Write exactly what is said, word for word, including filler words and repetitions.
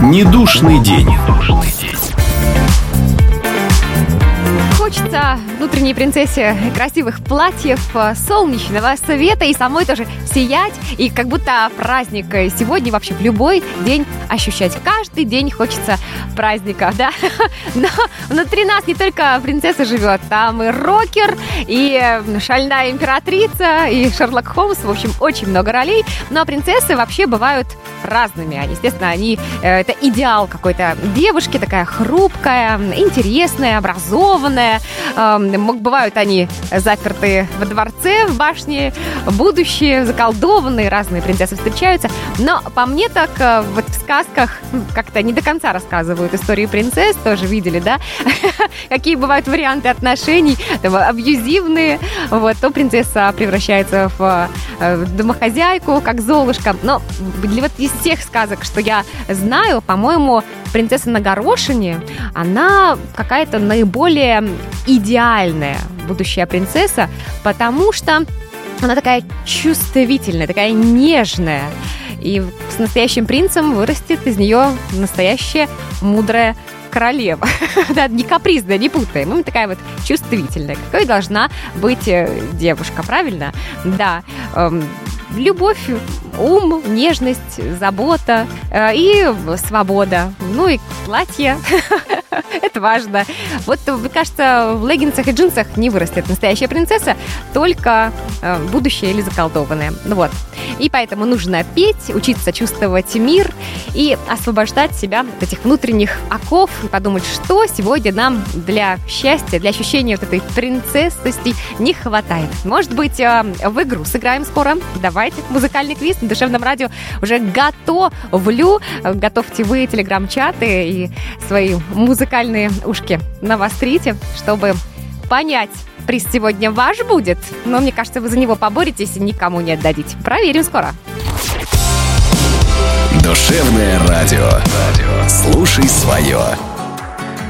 Недушный день. Хочется внутренней принцессе красивых платьев, солнечного света и самой тоже сиять. И как будто праздник сегодня вообще в любой день ощущать. Каждый день хочется праздника, да? Но внутри нас не только принцесса живет, там и рокер, и шальная императрица, и Шерлок Холмс. В общем, очень много ролей. Но принцессы вообще бывают разными. Они, естественно, они это идеал какой-то девушки, такая хрупкая, интересная, образованная. Бывают они заперты во дворце, в башне, будущее, заколдованные, разные принцессы встречаются. Но по мне так вот в сказках как-то не до конца рассказывают истории принцесс, тоже видели, да? Какие бывают варианты отношений, абьюзивные. Вот, то принцесса превращается в домохозяйку, как Золушка. Но для вот из тех сказок, что я знаю, по-моему, принцесса на горошине, она какая-то наиболее идеальная будущая принцесса, потому что она такая чувствительная, такая нежная. И с настоящим принцем вырастет из нее настоящая мудрая королева. Да, не капризная, не путаем. Именно такая вот чувствительная. Какой должна быть девушка, правильно? Да. Любовь, ум, нежность, забота э, и свобода. Ну и платье. Это важно. Вот, мне кажется, в леггинсах и джинсах не вырастет настоящая принцесса, только э, будущее или заколдованное. Вот. И поэтому нужно петь, учиться чувствовать мир и освобождать себя от этих внутренних оков и подумать, что сегодня нам для счастья, для ощущения вот этой принцессности не хватает. Может быть, э, в игру сыграем скоро? Давайте. Музыкальный квиз на Душевном радио уже готовлю. Готовьте вы телеграм-чаты и свои музыкальные ушки навострите, чтобы понять, приз сегодня ваш будет. Но мне кажется, вы за него поборетесь и никому не отдадите. Проверим скоро. Душевное радио. Слушай свое.